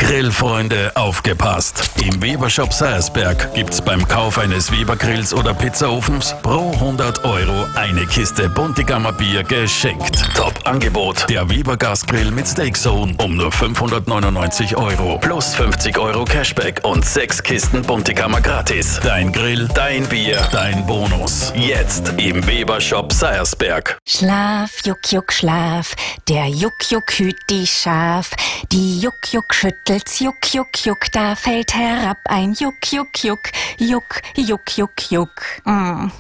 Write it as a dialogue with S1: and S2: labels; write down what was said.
S1: Grillfreunde, aufgepasst! Im Weber-Shop Seiersberg gibt's beim Kauf eines Weber-Grills oder Pizzaofens pro 100 € eine Kiste Buntigammer Bier geschenkt. Top-Angebot: der Weber Gasgrill mit Steakzone um nur 599 € plus 50 € Cashback und 6 Kisten Buntigammer gratis. Dein Grill, dein Bier, dein Bonus. Jetzt im Weber-Shop Seiersberg.
S2: Schlaf, Juck, Juck, Schlaf. Der Juck, Juck hüt die Schaf. Die Juck, Juck schüttelt's, Juck, Juck, Juck. Da fällt herab ein Juck, Juck, Juck. Juck, Juck, Juck, Juck.